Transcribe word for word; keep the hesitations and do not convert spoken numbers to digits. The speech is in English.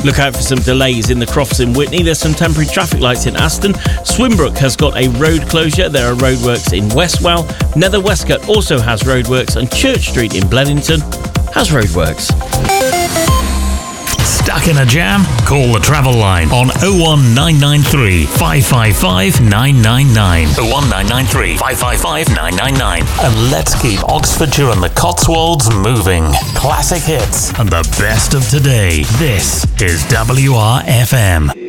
Look out for some delays in the Crofts in Witney. There's some temporary traffic lights in Aston. Swinbrook has got a road closure. There are roadworks in Westwell. Nether Westcott also has roadworks, and Church Street in Bledington has roadworks. Stuck in a jam? Call the travel line on oh one nine nine three, five five five, nine nine nine. oh one nine nine three, five five five, nine nine nine. And let's keep Oxfordshire and the Cotswolds moving. Classic hits and the best of today. This is W R F M.